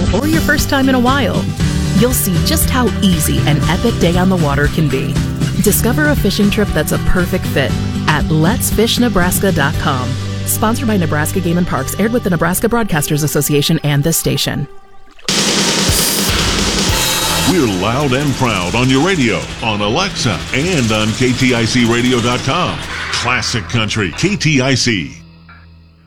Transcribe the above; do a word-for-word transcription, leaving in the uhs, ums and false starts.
now or your first time in a while, you'll see just how easy an epic day on the water can be. Discover a fishing trip that's a perfect fit at lets fish nebraska dot com. Sponsored by Nebraska Game and Parks, aired with the Nebraska Broadcasters Association and this station. We're loud and proud on your radio, on Alexa, and on K T I C radio dot com. Classic Country, K T I C.